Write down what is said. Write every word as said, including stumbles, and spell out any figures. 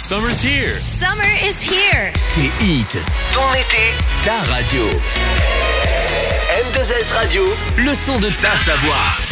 Summer's here. Summer is here. Tes hits, ton été, ta radio. M deux S Radio, le son de ta Savoie.